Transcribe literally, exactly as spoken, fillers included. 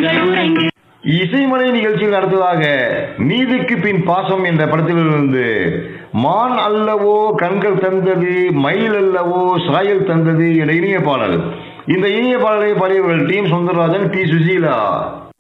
இசைமலை நிகழ்ச்சியில் அடுத்ததாக நீதிக்கு பின் பாசம் என்ற படத்திலிருந்து மான் அல்லவோ கண்கள் தந்தது, மயில் அல்லவோ சாயல் தந்தது என்ற இனிய பாடல். இந்த இனிய பாடலை பாடியவர்கள் D M Soundararajan, B Susheela.